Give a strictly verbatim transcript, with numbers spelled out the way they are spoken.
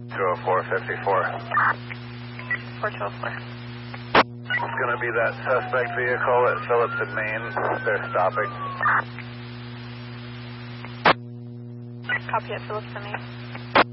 two oh four fifty-four. four two oh four. It's going to be that suspect vehicle at Phillips and Main. They're stopping. Copy at Phillips and Main.